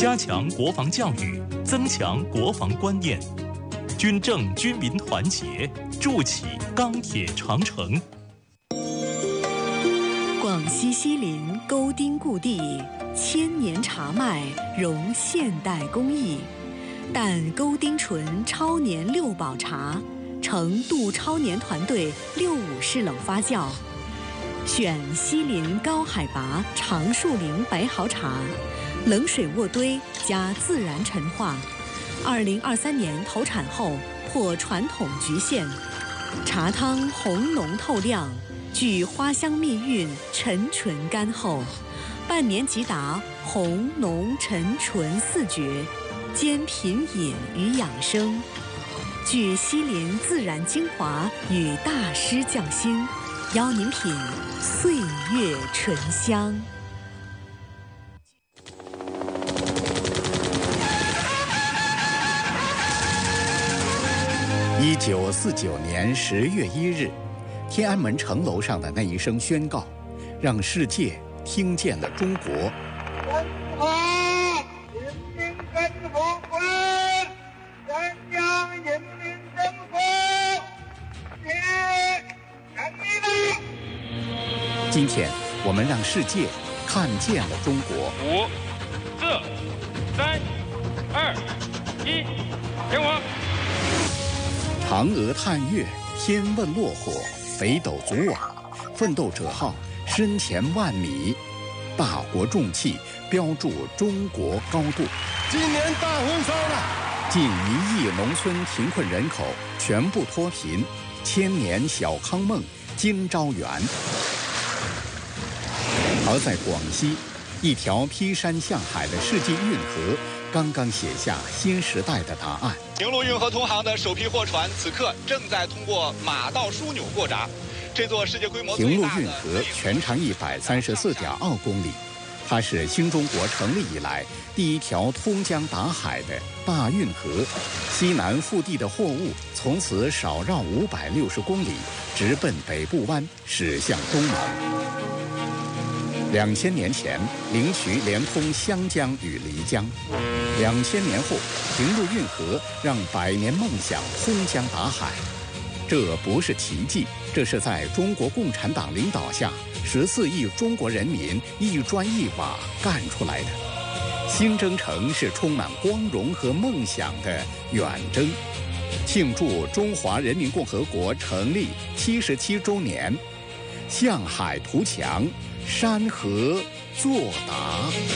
加强国防教育，增强国防观念，军政军民团结，筑起钢铁长城。 广西西林沟丁故地，千年茶麦融现代工艺，但沟丁醇超年6保茶，成杜超年团队65式冷发酵，选西林高海拔长树林白毫茶，冷水渥堆加自然陈化。2023年投产后破传统局限，茶汤红浓透亮，具花香蜜韵，沉醇甘厚，半年即达红浓沉醇4绝，兼品饮与养生，具西林自然精华与大师匠心，邀您品岁月醇香。 1949年10月1日，天安门城楼上的那一声宣告，让世界听见了中国。 中华人民共和国中央人民政府胜利了！ 今天，我们让世界看见了中国。 5、4、3、2、1，点火！ 嫦娥探月，天问落火，北斗组网，奋斗者号深潜万米，大国重器标注中国高度。 今年大丰收了， 近1亿农村贫困人口全部脱贫，千年小康梦今朝圆。而在广西，一条劈山向海的世纪运河刚刚写下新时代的答案。 宁泸运河通航的首批货船此刻正在通过马道枢纽过闸。这座世界规模最宁泸大的运河全长134.2公里，它是新中国成立以来第一条通江达海的大运河。西南腹地的货物从此少绕560公里，直奔北部湾，驶向东盟。2000年前，灵渠连通湘江与漓江；2000年后，宁泸运河让百年梦想通江达海。这不是奇迹，这是在中国共产党领导下，14亿中国人民一砖一瓦干出来的。新征程是充满光荣和梦想的远征。庆祝中华人民共和国成立77周年，向海图强，山河作答。